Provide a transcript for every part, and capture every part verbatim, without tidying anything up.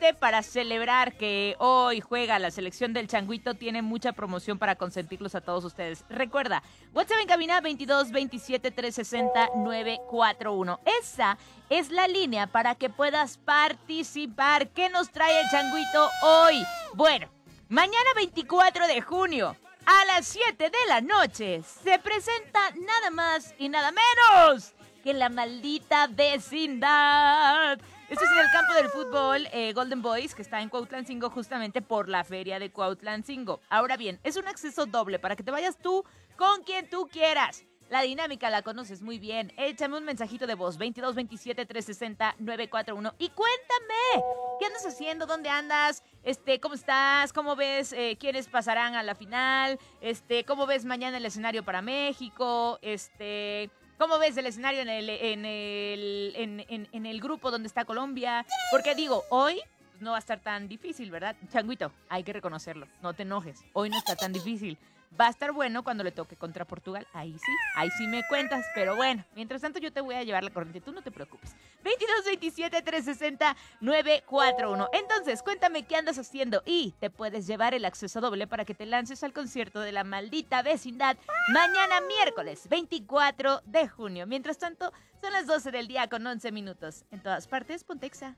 que para celebrar que hoy juega la selección del Changuito, tiene mucha promoción para consentirlos a todos ustedes. Recuerda, WhatsApp en cabina veintidós veintisiete trescientos sesenta novecientos cuarenta y uno. Esa es la línea para que puedas participar. ¿Qué nos trae el Changuito hoy? Bueno, mañana veinticuatro de junio, a las siete de la noche, se presenta nada más y nada menos que la maldita vecindad. Esto es en el campo del fútbol eh, Golden Boys, que está en Cuautlancingo, justamente por la feria de Cuautlancingo. Ahora bien, es un acceso doble para que te vayas tú con quien tú quieras. La dinámica la conoces muy bien. Échame un mensajito de voz, veintidós veintisiete trescientos sesenta novecientos cuarenta y uno, y cuéntame, ¿qué andas haciendo? ¿Dónde andas? Este, ¿cómo estás? ¿Cómo ves eh, quiénes pasarán a la final? Este, ¿cómo ves mañana el escenario para México? Este... ¿Cómo ves el escenario en el, en el, en, en, en el grupo donde está Colombia? Porque digo, hoy no va a estar tan difícil, ¿verdad? Changuito, hay que reconocerlo, no te enojes, hoy no está tan difícil. Va a estar bueno cuando le toque contra Portugal, ahí sí, ahí sí me cuentas, pero bueno, mientras tanto yo te voy a llevar la corriente, tú no te preocupes. veintidós veintisiete trescientos sesenta novecientos cuarenta y uno. Entonces, cuéntame qué andas haciendo y te puedes llevar el acceso doble para que te lances al concierto de la maldita vecindad mañana miércoles veinticuatro de junio. Mientras tanto, son las doce del día con once minutos. En todas partes, Pontexa.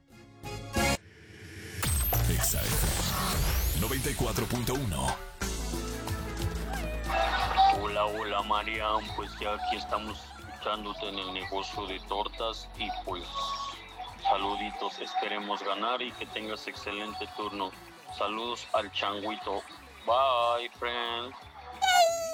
Exa F M noventa y cuatro punto uno. Hola, hola Marian, pues ya aquí estamos escuchándote en el negocio de tortas y pues saluditos, esperemos ganar y que tengas excelente turno. Saludos al Changuito. Bye, friend.